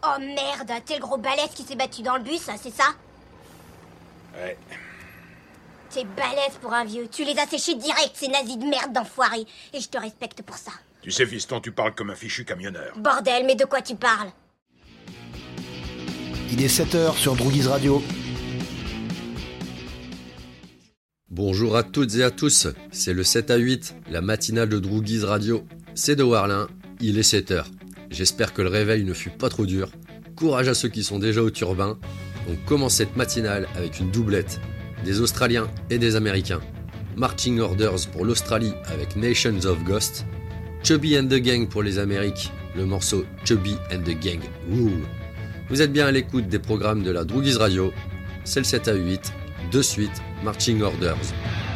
Oh merde, t'es le gros balèze qui s'est battu dans le bus, c'est ça? Ouais. T'es balèze pour un vieux. Tu les as séchés direct, ces nazis de merde d'enfoirés. Et je te respecte pour ça. Tu sais, fiston, tu parles comme un fichu camionneur. Bordel, mais de quoi tu parles? Il est 7h sur Droogies Radio. Bonjour à toutes et à tous, c'est le 7 à 8, la matinale de Droogies Radio. C'est de Warlin, il est 7h. J'espère que le réveil ne fut pas trop dur. Courage à ceux qui sont déjà au turbin. On commence cette matinale avec une doublette. Des Australiens et des Américains. Marching Orders pour l'Australie avec Nations of Ghost. Chubby and the Gang pour les Amériques, le morceau Chubby and the Gang. Ouh. Vous êtes bien à l'écoute des programmes de la Droogies Radio. C'est le 7 à 8, de suite, Marching Orders.